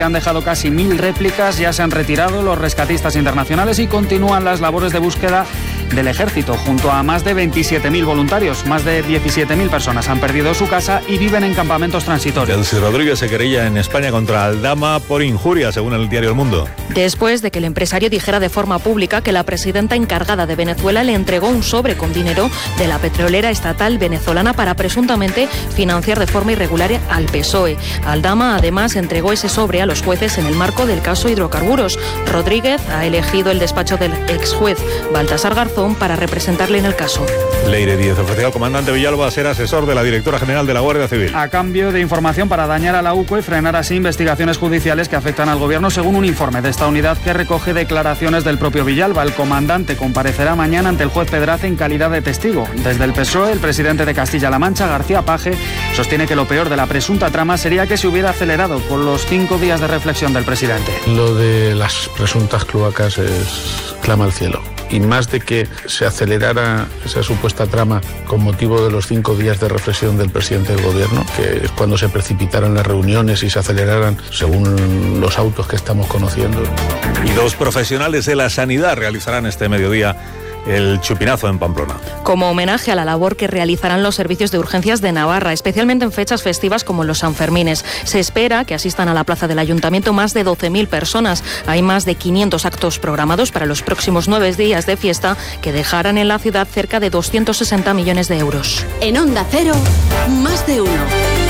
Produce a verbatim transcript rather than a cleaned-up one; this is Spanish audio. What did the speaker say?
Han dejado casi mil réplicas, ya se han retirado los rescatistas internacionales y continúan las labores de búsqueda del ejército junto a más de veintisiete mil voluntarios. Más de diecisiete mil personas han perdido su casa y viven en campamentos transitorios. Delcy Rodríguez se querella en España contra Aldama por injuria, según el diario El Mundo. Después de que el empresario dijera de forma pública que la presidenta encargada de Venezuela le entregó un sobre con dinero de la petrolera estatal venezolana para presuntamente financiar de forma irregular al P S O E. Aldama además entregó ese sobre a los jueces en el marco del caso hidrocarburos. Rodríguez ha elegido el despacho del ex juez Baltasar Garzón para representarle en el caso. Leire Díez ofreció al comandante Villalba a ser asesor de la directora general de la Guardia Civil. A cambio de información para dañar a la U C O y frenar así investigaciones judiciales que afectan al gobierno, según un informe de esta unidad que recoge declaraciones del propio Villalba. El comandante comparecerá mañana ante el juez Pedraza en calidad de testigo. Desde el P S O E, el presidente de Castilla-La Mancha, García Paje, sostiene que lo peor de la presunta trama sería que se hubiera acelerado con los cinco días de reflexión del presidente. Lo de las presuntas cloacas es clama al cielo. Y más de que se acelerara esa supuesta trama con motivo de los cinco días de reflexión del presidente del gobierno, que es cuando se precipitaran las reuniones y se aceleraran según los autos que estamos conociendo. Y dos profesionales de la sanidad realizarán este mediodía el chupinazo en Pamplona. Como homenaje a la labor que realizarán los servicios de urgencias de Navarra, especialmente en fechas festivas como los Sanfermines. Se espera que asistan a la plaza del Ayuntamiento más de doce mil personas. Hay más de quinientos actos programados para los próximos nueve días de fiesta que dejarán en la ciudad cerca de doscientos sesenta millones de euros. En Onda Cero, más de uno.